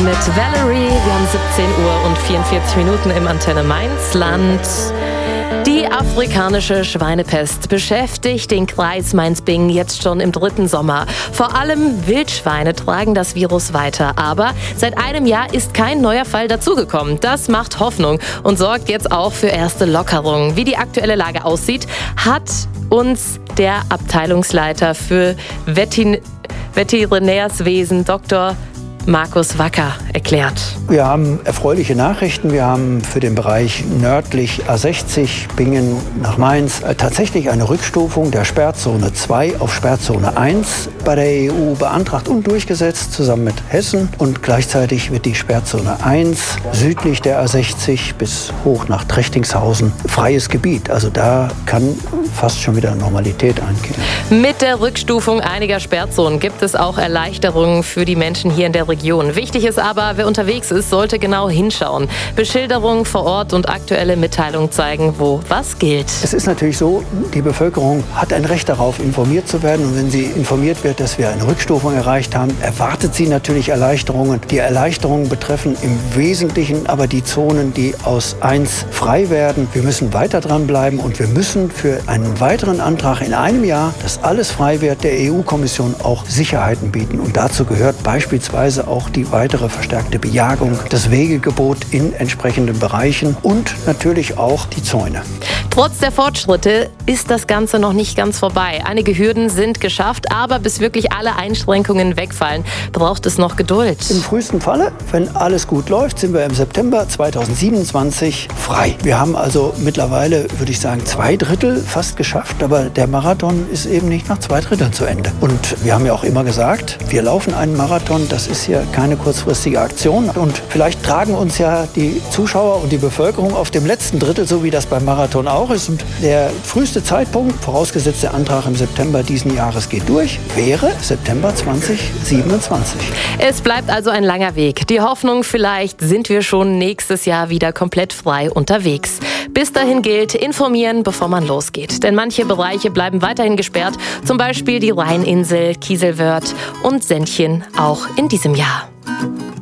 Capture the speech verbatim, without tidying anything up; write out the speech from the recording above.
mit Valerie. Wir haben siebzehn Uhr und vierundvierzig Minuten im Antenne Mainz Land. Die afrikanische Schweinepest beschäftigt den Kreis Mainz-Bingen jetzt schon im dritten Sommer. Vor allem Wildschweine tragen das Virus weiter. Aber seit einem Jahr ist kein neuer Fall dazugekommen. Das macht Hoffnung und sorgt jetzt auch für erste Lockerungen. Wie die aktuelle Lage aussieht, hat uns der Abteilungsleiter für Vetin- Veterinärswesen, Doktor Markus Wacker, erklärt. Wir haben erfreuliche Nachrichten. Wir haben für den Bereich nördlich A sechzig, Bingen nach Mainz, tatsächlich eine Rückstufung der Sperrzone zwei auf Sperrzone eins bei der E U beantragt und durchgesetzt, zusammen mit Hessen. Und gleichzeitig wird die Sperrzone eins südlich der A sechzig bis hoch nach Trechtingshausen freies Gebiet. Also da kann fast schon wieder Normalität einkehren. Mit der Rückstufung einiger Sperrzonen gibt es auch Erleichterungen für die Menschen hier in der Region. Wichtig ist aber, wer unterwegs ist, sollte genau hinschauen. Beschilderungen vor Ort und aktuelle Mitteilungen zeigen, wo was gilt. Es ist natürlich so, die Bevölkerung hat ein Recht darauf, informiert zu werden. Und wenn sie informiert wird, dass wir eine Rückstufung erreicht haben, erwartet sie natürlich Erleichterungen. Die Erleichterungen betreffen im Wesentlichen aber die Zonen, die aus eins frei werden. Wir müssen weiter dranbleiben und wir müssen für einen weiteren Antrag in einem Jahr, dass alles frei wird, der E U-Kommission auch Sicherheiten bieten. Und dazu gehört beispielsweise auch die weitere verstärkte Bejagung, das Wegegebot in entsprechenden Bereichen und natürlich auch die Zäune. Trotz der Fortschritte ist das Ganze noch nicht ganz vorbei. Einige Hürden sind geschafft, aber bis wirklich alle Einschränkungen wegfallen, braucht es noch Geduld. Im frühesten Falle, wenn alles gut läuft, sind wir im September zweitausendsiebenundzwanzig frei. Wir haben also mittlerweile, würde ich sagen, zwei Drittel fast geschafft, aber der Marathon ist eben nicht nach zwei Dritteln zu Ende. Und wir haben ja auch immer gesagt, wir laufen einen Marathon, das ist hier keine kurzfristige Aktion. Und vielleicht tragen uns ja die Zuschauer und die Bevölkerung auf dem letzten Drittel, so wie das beim Marathon auch ist. Und der früheste Zeitpunkt, vorausgesetzt der Antrag im September diesen Jahres geht durch, wäre September zweitausendsiebenundzwanzig. Es bleibt also ein langer Weg. Die Hoffnung, vielleicht sind wir schon nächstes Jahr wieder komplett frei unterwegs. Bis dahin gilt, informieren, bevor man losgeht. Denn manche Bereiche bleiben weiterhin gesperrt, zum Beispiel die Rheininsel, Kieselwörth und Sendchen auch in diesem Jahr.